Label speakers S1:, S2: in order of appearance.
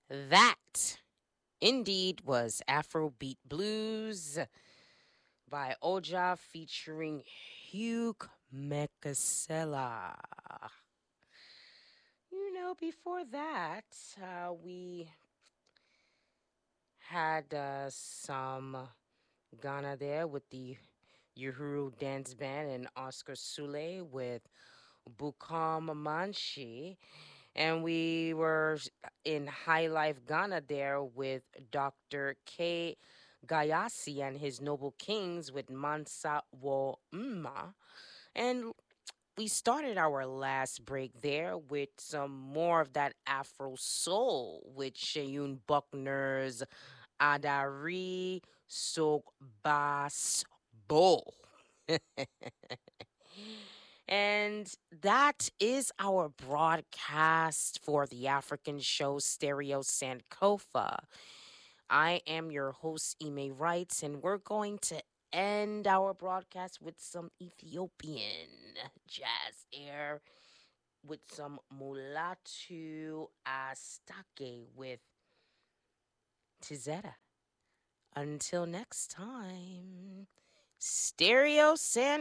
S1: That indeed was Afrobeat Blues by Oja featuring Hugh Mekasela. Before that, we had some Ghana there with the Uhuru Dance Band and Oscar Sule with Bukam Manshi. And we were in High Life Ghana there with Dr. K. Gayasi and his Noble Kings with Mansa Wo Mma. And we started our last break there with some more of that Afro soul with Shayun Buckner's Adari Sok Bas Bo. And that is our broadcast for the African show Stereo Sankofa. I am your host, Ime Wrights, and we're going to end our broadcast with some Ethiopian jazz air with some Mulatu Astake with Tizeta. Until next time, Stereo San